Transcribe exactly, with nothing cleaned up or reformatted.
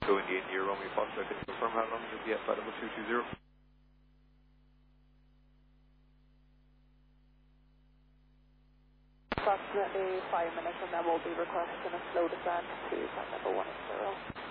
Echo India India Romeo Foxtrot, can you confirm how long you'll be at flight level two two zero? Approximately five minutes, and then we'll be requesting a slow descent to flight level one zero.